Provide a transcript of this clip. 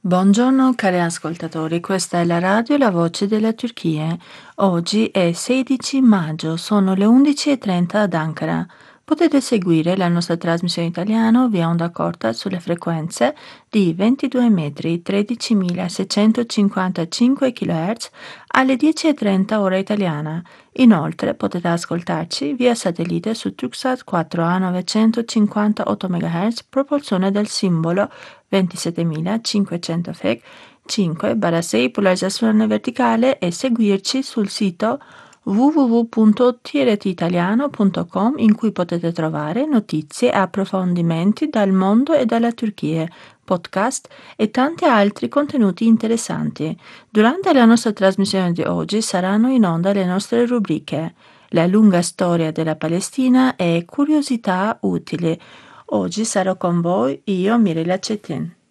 Buongiorno cari ascoltatori, questa è la radio La Voce della Turchia. Oggi è 16 maggio, sono le 11:30 ad Ankara. Potete seguire la nostra trasmissione italiana via onda corta sulle frequenze di 22 metri, 13.655 kHz alle 10:30 ora italiana. Inoltre potete ascoltarci via satellite su Turksat 4A 958 MHz, propulsione del simbolo 27.500 FEC 5/6 polarizzazione verticale e seguirci sul sito www.tretitaliano.com in cui potete trovare notizie e approfondimenti dal mondo e dalla Turchia, podcast e tanti altri contenuti interessanti. Durante la nostra trasmissione di oggi saranno in onda le nostre rubriche La lunga storia della Palestina e Curiosità utili. Oggi sarò con voi io, Mirella Cetin.